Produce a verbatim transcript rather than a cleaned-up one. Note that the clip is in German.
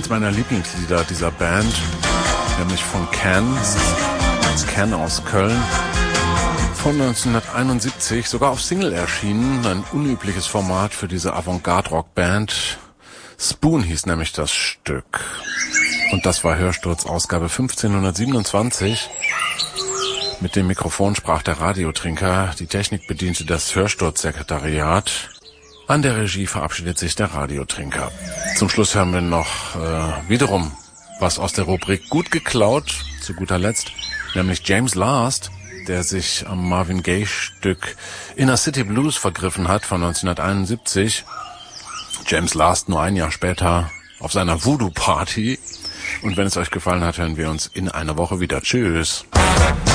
eins meiner Lieblingslieder dieser Band, nämlich von Can, Can aus Köln, von neunzehnhunderteinundsiebzig, sogar auf Single erschienen, ein unübliches Format für diese Avantgarde-Rock-Band. Spoon hieß nämlich das Stück. Und das war Hörsturz Ausgabe fünfzehnhundertsiebenundzwanzig. Mit dem Mikrofon sprach der Radiotrinker, die Technik bediente das Hörsturzsekretariat. An der Regie verabschiedet sich der Radiotrinker. Zum Schluss hören wir noch äh, wiederum was aus der Rubrik Gut geklaut, zu guter Letzt, nämlich James Last, der sich am Marvin Gaye-Stück Inner City Blues vergriffen hat von neunzehnhunderteinundsiebzig. James Last nur ein Jahr später auf seiner Voodoo-Party. Und wenn es euch gefallen hat, hören wir uns in einer Woche wieder. Tschüss.